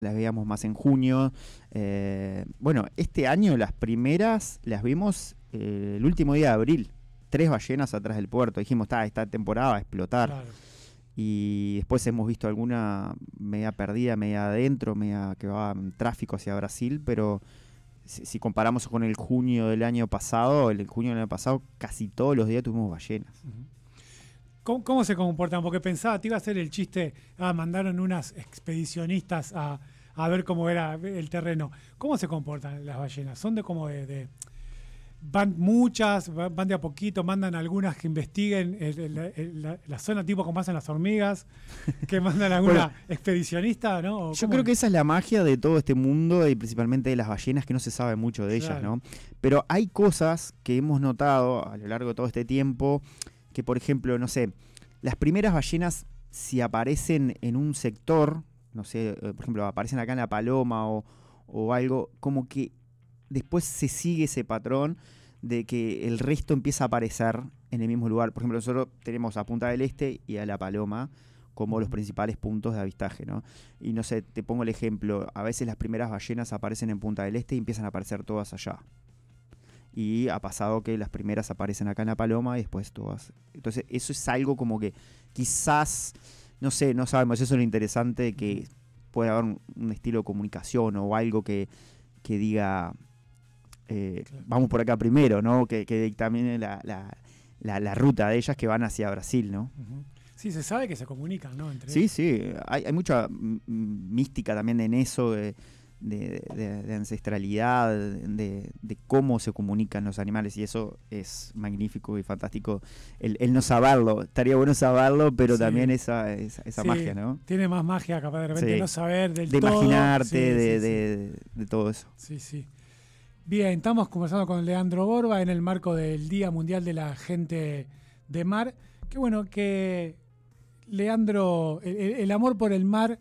las veíamos más en junio. Bueno, este año las primeras las vimos el último día de abril. 3 ballenas atrás del puerto. Dijimos, esta temporada va a explotar. Claro. Y después hemos visto alguna media perdida, media adentro, media que va en tráfico hacia Brasil, pero si comparamos con el junio del año pasado, casi todos los días tuvimos ballenas. ¿Cómo se comportan? Porque pensaba, te iba a hacer el chiste, mandaron unas expedicionistas a ver cómo era el terreno. ¿Cómo se comportan las ballenas? ¿Son van muchas, van de a poquito, mandan algunas que investiguen la zona tipo como hacen las hormigas, que mandan alguna expedicionista, ¿no? Yo creo que esa es la magia de todo este mundo y principalmente de las ballenas, que no se sabe mucho de ellas, ¿no? Pero hay cosas que hemos notado a lo largo de todo este tiempo, que por ejemplo, no sé, las primeras ballenas, si aparecen en un sector, no sé, por ejemplo, aparecen acá en La Paloma o algo, como que después se sigue ese patrón de que el resto empieza a aparecer en el mismo lugar. Por ejemplo, nosotros tenemos a Punta del Este y a La Paloma como los principales puntos de avistaje, ¿no? Y no sé, te pongo el ejemplo, a veces las primeras ballenas aparecen en Punta del Este y empiezan a aparecer todas allá. Y ha pasado que las primeras aparecen acá en La Paloma y después todas. Entonces, eso es algo como que quizás, no sé, no sabemos, eso es lo interesante, de que puede haber un estilo de comunicación o algo que diga, vamos por acá primero, ¿no? Que dictamine la ruta de ellas que van hacia Brasil, ¿no? Uh-huh. Sí, se sabe que se comunican, ¿no? Entre sí, ellos. Sí, hay mucha mística también en eso de ancestralidad, de cómo se comunican los animales, y eso es magnífico y fantástico. El no saberlo, estaría bueno saberlo, pero también esa magia, ¿no? Tiene más magia capaz de repente no saber del de todo. Imaginarte, de todo eso. Sí, sí. Bien, estamos conversando con Leandro Borba en el marco del Día Mundial de la Gente de Mar. Qué bueno que Leandro, el amor por el mar,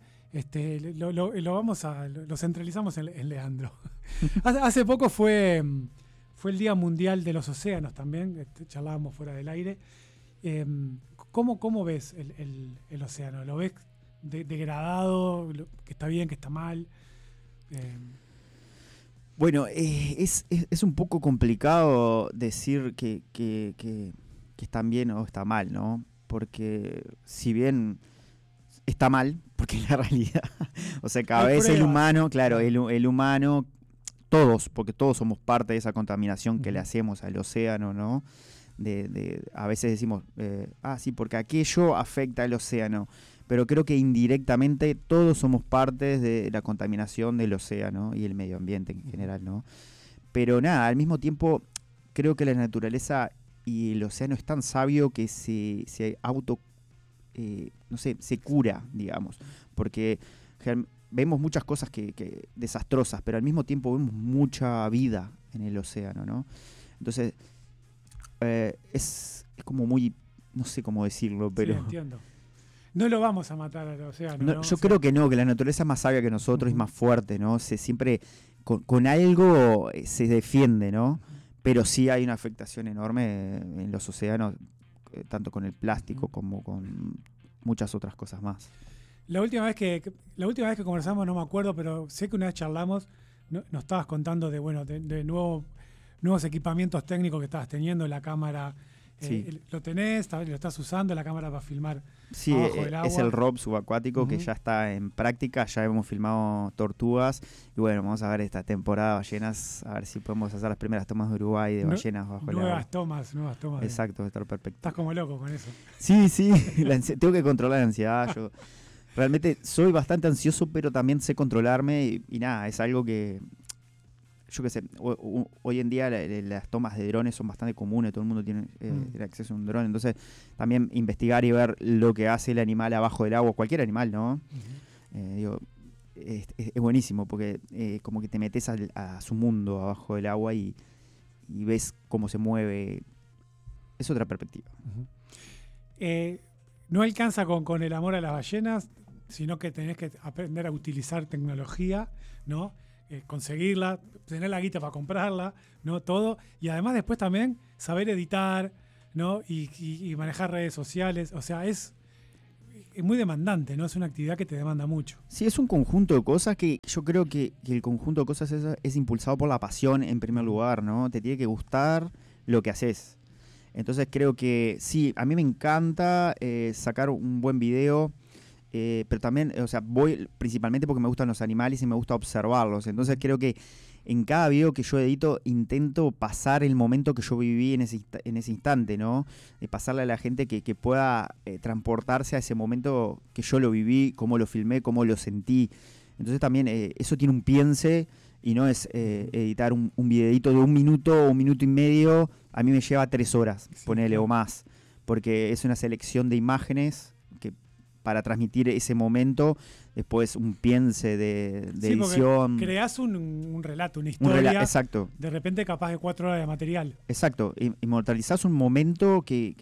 lo centralizamos en Leandro. Hace poco fue el Día Mundial de los Océanos también, charlábamos fuera del aire. ¿Cómo ves el océano? ¿Lo ves degradado? ¿Que está bien, que está mal? Bueno, es un poco complicado decir que están bien o está mal, ¿no? Porque si bien está mal, porque es la realidad, o sea, cada vez el humano, claro, el humano, porque todos somos parte de esa contaminación que le hacemos al océano, ¿no? A veces decimos, sí, porque aquello afecta al océano, pero creo que indirectamente todos somos parte de la contaminación del océano y el medio ambiente en general, ¿no? Pero nada, al mismo tiempo creo que la naturaleza y el océano es tan sabio que se cura, digamos, porque vemos muchas cosas que desastrosas, pero al mismo tiempo vemos mucha vida en el océano, ¿no? Entonces, es como muy, no sé cómo decirlo, pero... Sí, entiendo. No lo vamos a matar al océano, ¿no? Yo creo que no, que la naturaleza es más sabia que nosotros, es más fuerte, ¿no? Siempre con algo se defiende, ¿no? Pero sí hay una afectación enorme en los océanos, tanto con el plástico como con muchas otras cosas más. La última vez que conversamos, no me acuerdo, pero sé que una vez charlamos, nos estabas contando de nuevos equipamientos técnicos que estabas teniendo, la cámara. Sí. ¿Lo tenés? ¿Lo estás usando la cámara para filmar sí, abajo del agua? Es el ROV subacuático que ya está en práctica, ya hemos filmado tortugas y bueno, vamos a ver esta temporada de ballenas, a ver si podemos hacer las primeras tomas de Uruguay de ballenas bajo el agua. Nuevas tomas. Exacto, estar perfecto. Estás como loco con eso. Sí, tengo que controlar la ansiedad, yo realmente soy bastante ansioso, pero también sé controlarme y nada, es algo que... Yo qué sé, hoy en día las tomas de drones son bastante comunes, todo el mundo tiene acceso a un dron, entonces también investigar y ver lo que hace el animal abajo del agua, cualquier animal, ¿no? Es buenísimo porque como que te metes a su mundo abajo del agua y ves cómo se mueve, es otra perspectiva. No alcanza con el amor a las ballenas, sino que tenés que aprender a utilizar tecnología, ¿no? Conseguirla, tener la guita para comprarla, ¿no? Todo. Y además después también saber editar, ¿no? Y manejar redes sociales. O sea, es muy demandante, ¿no? Es una actividad que te demanda mucho. Sí, es un conjunto de cosas que yo creo que el conjunto de cosas es impulsado por la pasión en primer lugar, ¿no? Te tiene que gustar lo que haces. Entonces creo que sí, a mí me encanta sacar un buen video, pero también, o sea, voy principalmente porque me gustan los animales y me gusta observarlos. Entonces creo que en cada video que yo edito intento pasar el momento que yo viví en ese instante, ¿no? De pasarle a la gente que pueda transportarse a ese momento que yo lo viví, cómo lo filmé, cómo lo sentí. Entonces también eso tiene un piense y no es editar un videito de 1 minuto o 1 minuto y medio. A mí me lleva 3 horas, sí, ponele, o más, porque es una selección de imágenes que para transmitir ese momento, después un piense de sí, edición. Creás un relato, una historia. Exacto. De repente capaz de 4 horas de material. Exacto. Inmortalizás un momento que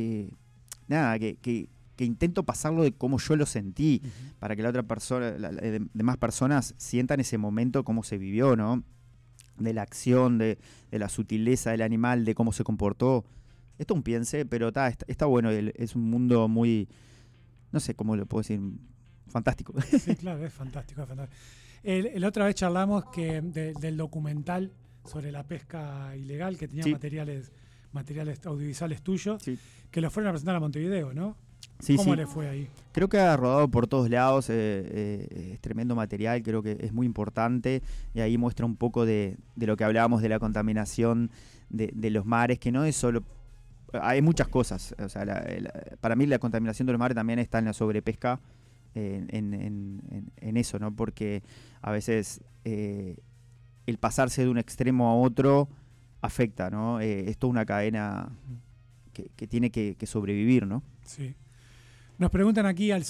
intento pasarlo de cómo yo lo sentí, para que la otra persona, las demás personas sientan ese momento, cómo se vivió, ¿no? De la acción, de la sutileza del animal, de cómo se comportó. Esto es un piense, pero está bueno. Es un mundo muy, no sé cómo lo puedo decir, fantástico. Sí, claro, es fantástico. Es fantástico. La otra vez charlamos del documental sobre la pesca ilegal, que tenía sí, materiales audiovisuales tuyos, sí, que los fueron a presentar a Montevideo, ¿no? Sí, ¿Cómo sí. le fue ahí? Creo que ha rodado por todos lados, es tremendo material, creo que es muy importante, y ahí muestra un poco de lo que hablábamos de la contaminación de los mares, que no es solo... Hay muchas cosas, o sea, para mí la contaminación de los mares también está en la sobrepesca, en eso, ¿no? Porque a veces el pasarse de un extremo a otro afecta, ¿no? Es toda una cadena que tiene que sobrevivir, ¿no? Sí. Nos preguntan aquí al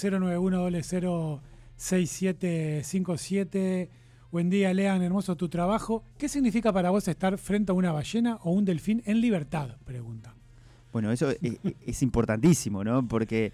091-006757. Buen día, Lean, hermoso tu trabajo. ¿Qué significa para vos estar frente a una ballena o un delfín en libertad? Preguntan. Bueno, eso es importantísimo, ¿no? Porque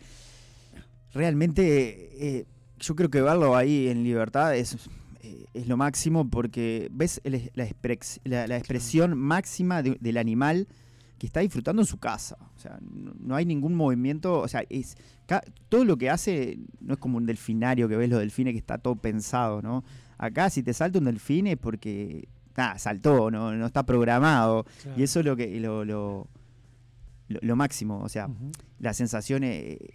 realmente yo creo que verlo ahí en libertad es lo máximo, porque ves la expresión máxima del animal que está disfrutando en su casa. O sea, no hay ningún movimiento. O sea, todo lo que hace no es como un delfinario que ves los delfines que está todo pensado, ¿no? Acá si te salta un delfín es porque saltó, no está programado. Claro. Y eso es lo máximo. O sea, la sensación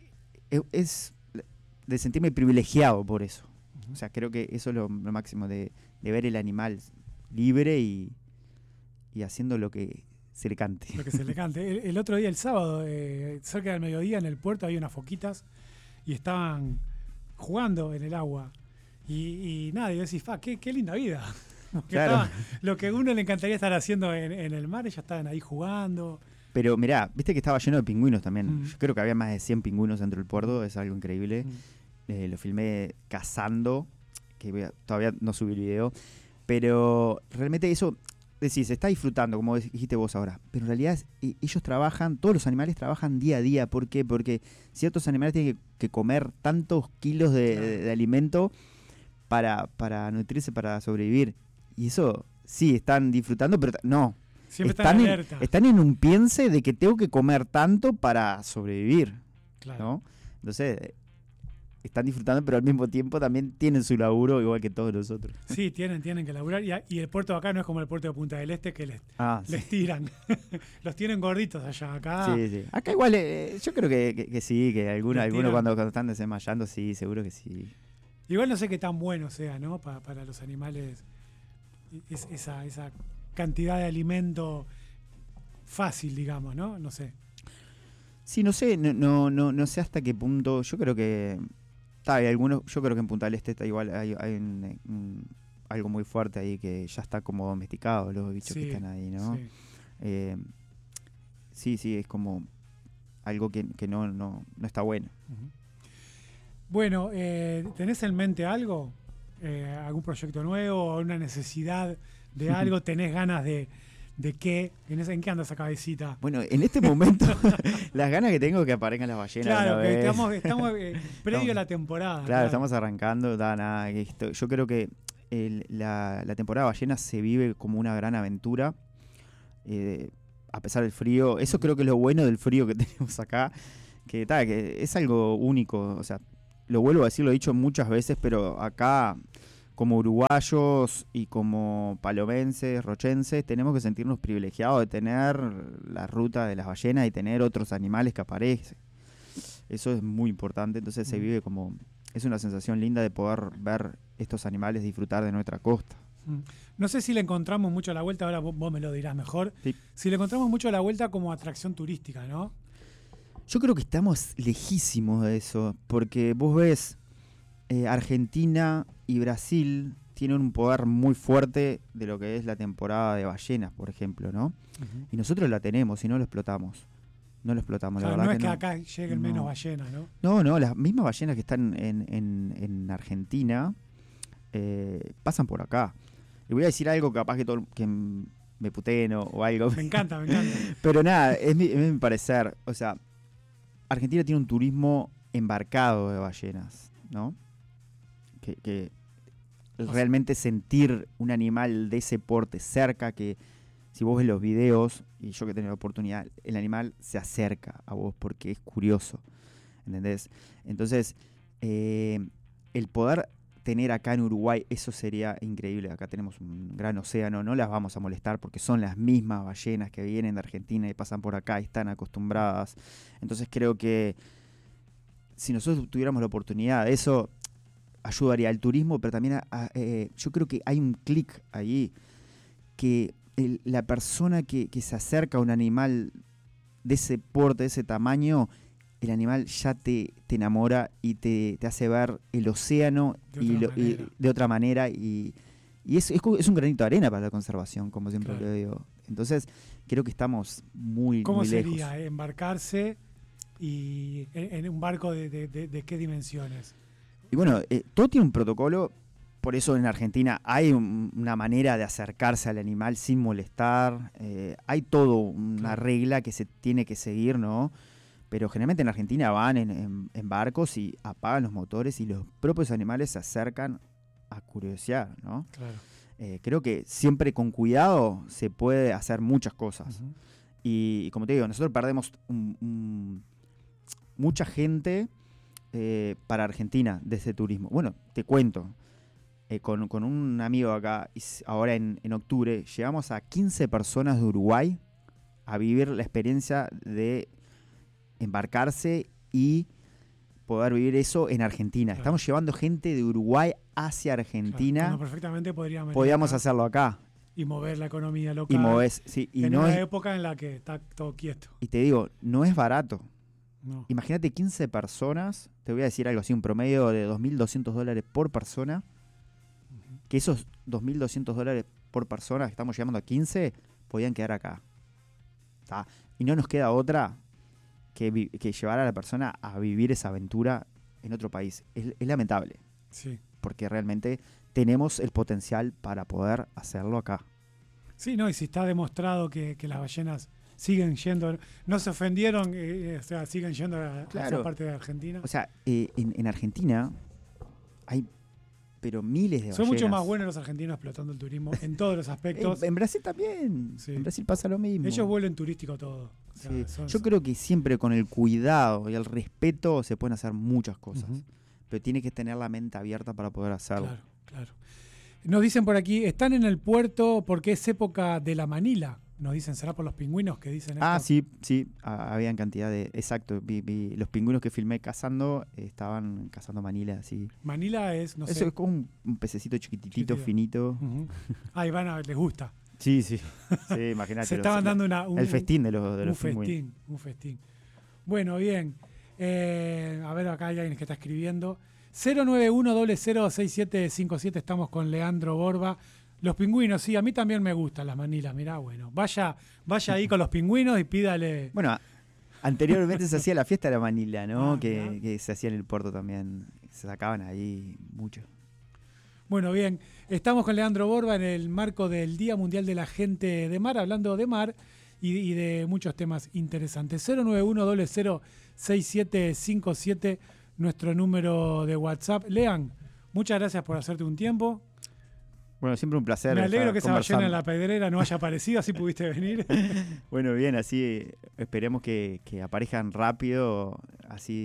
es de sentirme privilegiado por eso. O sea, creo que eso es lo máximo, de ver el animal libre y haciendo lo que se le cante. Lo que se le cante. El otro día, el sábado, cerca del mediodía, en el puerto había unas foquitas y estaban jugando en el agua. Y nada, y decís, qué linda vida. Claro. Lo que a uno le encantaría estar haciendo en el mar, ellos estaban ahí jugando. Pero mirá, viste que estaba lleno de pingüinos también. Yo creo que había más de 100 pingüinos dentro del puerto, es algo increíble. Lo filmé cazando, que todavía no subí el video. Pero realmente eso... Decís, se está disfrutando, como dijiste vos ahora, pero en realidad ellos trabajan, todos los animales trabajan día a día. ¿Por qué? Porque ciertos animales tienen que comer tantos kilos de alimento para nutrirse, para sobrevivir. Y eso, sí, están disfrutando, pero no. Siempre están en un piense de que tengo que comer tanto para sobrevivir. Claro. ¿No? Entonces... están disfrutando, pero al mismo tiempo también tienen su laburo igual que todos nosotros. Sí, tienen que laburar. Y el puerto de acá no es como el puerto de Punta del Este, que les tiran. Los tienen gorditos allá. Acá sí. Acá igual, yo creo que sí, que algunos cuando están desmayando, sí, seguro que sí. Igual no sé qué tan bueno sea, ¿no? Para los animales esa cantidad de alimento fácil, digamos, ¿no? No sé. Sí, no sé, no sé hasta qué punto. Yo creo que... hay algunos, yo creo que en Punta del Este está igual, hay algo muy fuerte ahí, que ya está como domesticado los bichos que están ahí, ¿no? Sí, es como algo que no está bueno. Bueno, ¿tenés en mente algo? ¿Algún proyecto nuevo? ¿Una necesidad de algo? ¿Tenés ganas de qué? ¿En qué anda esa cabecita? Bueno, en este momento, las ganas que tengo que aparezcan las ballenas. Claro, que estamos previo a la temporada. Claro, estamos arrancando. Yo creo que la temporada de ballenas se vive como una gran aventura. A pesar del frío. Eso creo que es lo bueno del frío que tenemos acá. Que es algo único. O sea, lo vuelvo a decir, lo he dicho muchas veces, pero acá, como uruguayos y como palomenses, rochenses, tenemos que sentirnos privilegiados de tener la ruta de las ballenas y tener otros animales que aparecen. Eso es muy importante, entonces se vive como... Es una sensación linda de poder ver estos animales disfrutar de nuestra costa. No sé si le encontramos mucho a la vuelta, ahora vos me lo dirás mejor, Sí. si le encontramos mucho a la vuelta como atracción turística, ¿no? Yo creo que estamos lejísimos de eso, porque vos ves Argentina y Brasil tienen un poder muy fuerte de lo que es la temporada de ballenas, por ejemplo, ¿no? Y nosotros la tenemos y no lo explotamos. No lo explotamos, Claro, la verdad no es que no. acá lleguen menos ballenas, ¿no? No, las mismas ballenas que están en Argentina pasan por acá. Y voy a decir algo capaz que me puteen o algo. Me encanta. Pero nada, es mi parecer. O sea, Argentina tiene un turismo embarcado de ballenas, ¿no? Que realmente sentir un animal de ese porte cerca, que si vos ves los videos, y yo que he tenido la oportunidad, el animal se acerca a vos porque es curioso, ¿entendés? Entonces, el poder tener acá en Uruguay, eso sería increíble. Acá tenemos un gran océano, no las vamos a molestar porque son las mismas ballenas que vienen de Argentina y pasan por acá y están acostumbradas. Entonces creo que si nosotros tuviéramos la oportunidad de eso, ayudaría al turismo, pero también yo creo que hay un clic ahí que la persona que se acerca a un animal de ese porte, de ese tamaño, el animal ya te enamora y te hace ver el océano de otra manera y es un granito de arena para la conservación, como siempre lo digo. Entonces creo que estamos muy lejos. ¿Cómo sería embarcarse y en un barco de qué dimensiones? Y bueno, todo tiene un protocolo. Por eso en Argentina hay una manera de acercarse al animal sin molestar. Hay todo una regla que se tiene que seguir, ¿no? Pero generalmente en Argentina van en barcos y apagan los motores y los propios animales se acercan a curiosear, ¿no? Claro. Creo que siempre con cuidado se puede hacer muchas cosas. Uh-huh. Y como te digo, nosotros perdemos mucha gente para Argentina de ese turismo. Bueno, te cuento. Con un amigo acá, ahora en octubre, llegamos a 15 personas de Uruguay a vivir la experiencia de embarcarse y poder vivir eso en Argentina. Claro. Estamos llevando gente de Uruguay hacia Argentina. Claro, perfectamente podríamos hacerlo acá. Y mover la economía local. Y en una época en la que está todo quieto. Y te digo, no es barato. No. Imagínate 15 personas, te voy a decir algo así, un promedio de $2.200 por persona. Que esos $2.200 por persona que estamos llegando a 15 podían quedar acá. ¿Tá? Y no nos queda otra que llevar a la persona a vivir esa aventura en otro país. Es lamentable. Sí. Porque realmente tenemos el potencial para poder hacerlo acá. Sí, no, y si está demostrado que las ballenas siguen yendo, no se ofendieron, o sea, siguen yendo a esa parte de Argentina. O sea, en Argentina hay miles de ballenas. Son mucho más buenos los argentinos explotando el turismo en todos los aspectos. En Brasil también. Sí. En Brasil pasa lo mismo. Ellos vuelven turístico todo. O sea, sí. Yo creo que siempre con el cuidado y el respeto se pueden hacer muchas cosas. Uh-huh. Pero tiene que tener la mente abierta para poder hacerlo. Claro. Nos dicen por aquí, están en el puerto porque es época de la manila. Nos dicen, ¿será por los pingüinos que dicen esto? Sí. Habían cantidad de... Exacto. Vi los pingüinos que filmé cazando, estaban cazando manila, sí. Manila es, no sé... Eso es como un pececito chiquitito, finito. Uh-huh. Ivana les gusta. Sí, imagínate. Se estaban dando el festín de los pingüinos. Un festín. Bueno, bien. A ver, acá hay alguien que está escribiendo. 091-006757, estamos con Leandro Borba. Los pingüinos, sí, a mí también me gustan las manilas, mirá, bueno. Vaya ahí con los pingüinos y pídale... Bueno, anteriormente se hacía la fiesta de la manila, ¿no? Que se hacía en el puerto también. Se sacaban ahí mucho. Bueno, bien. Estamos con Leandro Borba en el marco del Día Mundial de la Gente de Mar, hablando de mar y de muchos temas interesantes. 091-006757, nuestro número de WhatsApp. Lean, muchas gracias por hacerte un tiempo. Bueno, siempre un placer. Me alegro que esa ballena en la Pedrera no haya aparecido, así pudiste venir. Bueno, bien, así esperemos que aparezcan rápido, así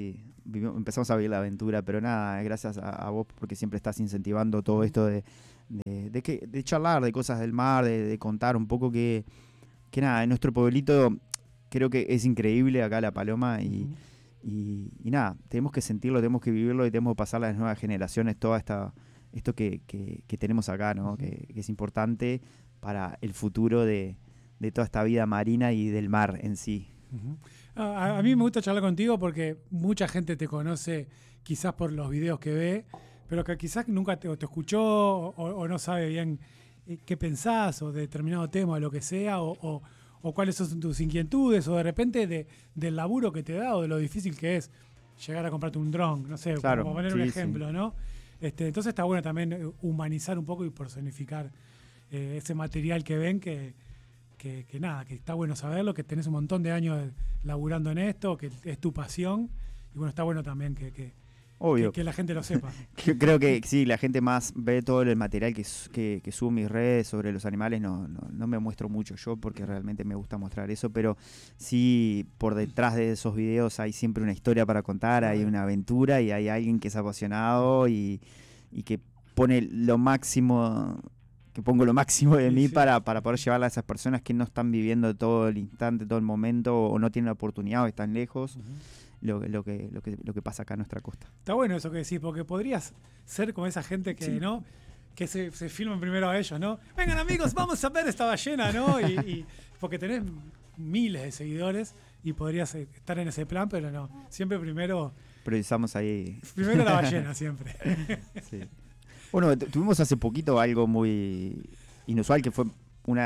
empezamos a vivir la aventura, pero nada, gracias a vos porque siempre estás incentivando todo esto de charlar de cosas del mar, de contar un poco que nada, en nuestro pueblito creo que es increíble acá La Paloma y nada, tenemos que sentirlo, tenemos que vivirlo y tenemos que pasarle a las nuevas generaciones esto que tenemos acá, ¿no? Que es importante para el futuro de toda esta vida marina y del mar en sí. A mí me gusta charlar contigo porque mucha gente te conoce quizás por los videos que ve, pero que quizás nunca te escuchó o no sabe bien qué pensás o de determinado tema o lo que sea, o cuáles son tus inquietudes, o de repente del laburo que te da o de lo difícil que es llegar a comprarte un dron, no sé, claro, como poner un ejemplo, sí. ¿No? Entonces está bueno también humanizar un poco y personificar ese material que ven que nada, que está bueno saberlo, que tenés un montón de años laburando en esto, que es tu pasión, y bueno, está bueno también que la gente lo sepa. Creo que sí, la gente más ve todo el material que subo en mis redes sobre los animales, no me muestro mucho yo, porque realmente me gusta mostrar eso, pero sí, por detrás de esos videos hay siempre una historia para contar, hay una aventura y hay alguien que es apasionado y que pone lo máximo... que pongo lo máximo de mí para poder llevarla a esas personas que no están viviendo todo el instante, todo el momento, o no tienen la oportunidad o están lejos, lo que pasa acá en nuestra costa. Está bueno eso que decís, porque podrías ser como esa gente que, ¿no? Que se filman primero a ellos, ¿no? Vengan amigos, vamos a ver esta ballena, ¿no? Y porque tenés miles de seguidores y podrías estar en ese plan, pero no. Siempre primero... Priorizamos ahí. Primero la ballena, siempre. Sí. Bueno, tuvimos hace poquito algo muy inusual, que fue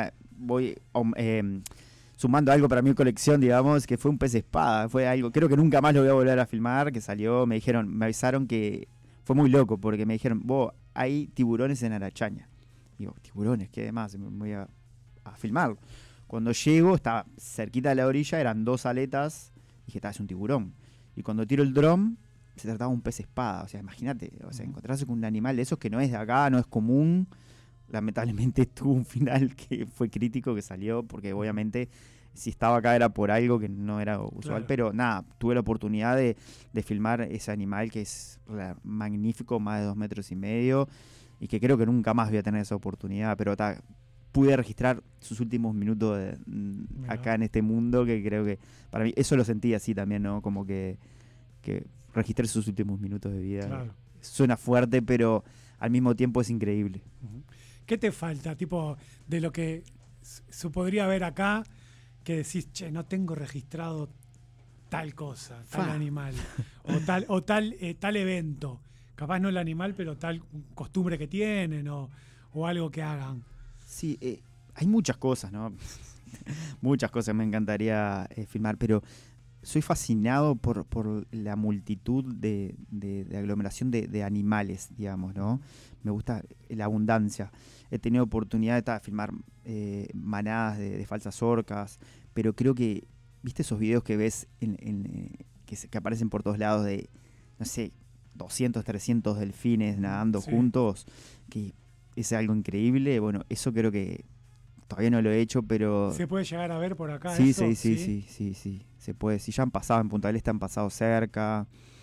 sumando algo para mi colección, digamos, que fue un pez espada. Fue algo, creo que nunca más lo voy a volver a filmar, que salió, me avisaron que fue muy loco, porque me dijeron, hay tiburones en Arachaña. Digo, tiburones, ¿qué demás? Me voy a filmarlo. Cuando llego, estaba cerquita de la orilla, eran 2 aletas, dije, es un tiburón. Y cuando tiro el dron, se trataba de un pez espada, o sea, imagínate, encontrarse con un animal de esos que no es de acá, no es común. Lamentablemente tuvo un final que fue crítico, que salió, porque obviamente si estaba acá era por algo que no era usual, claro. Pero nada, tuve la oportunidad de filmar ese animal que es magnífico, más de 2,5 metros, y que creo que nunca más voy a tener esa oportunidad, pero pude registrar sus últimos minutos acá en este mundo, que creo que para mí, eso lo sentí así también, ¿no? Como que registré sus últimos minutos de vida. Claro. Suena fuerte, pero al mismo tiempo es increíble. ¿Qué te falta, tipo, de lo que se podría ver acá, que decís, no tengo registrado tal cosa, tal animal, o tal evento? Capaz no el animal, pero tal costumbre que tienen, o algo que hagan. Sí, hay muchas cosas, ¿no? Muchas cosas me encantaría filmar, pero soy fascinado por la multitud de aglomeración de animales, digamos, ¿no? Me gusta la abundancia. He tenido oportunidad de filmar manadas de falsas orcas, pero creo que, ¿viste esos videos que ves que aparecen por todos lados de, no sé, 200, 300 delfines nadando juntos? Que es algo increíble. Bueno, eso creo que todavía no lo he hecho, pero... ¿Se puede llegar a ver por acá? Sí, eso? Sí. Se puede. Si ya han pasado en Punta del Este, han pasado cerca.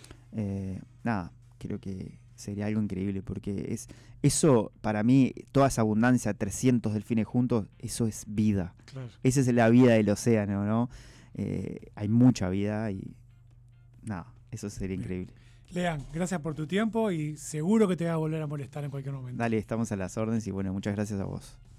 Nada, creo que sería algo increíble, porque eso, para mí, toda esa abundancia, 300 delfines juntos, eso es vida. Claro. Esa es la vida del océano, ¿no? Hay mucha vida y nada, eso sería increíble. Lean, gracias por tu tiempo y seguro que te va a volver a molestar en cualquier momento. Dale, estamos a las órdenes y bueno, muchas gracias a vos.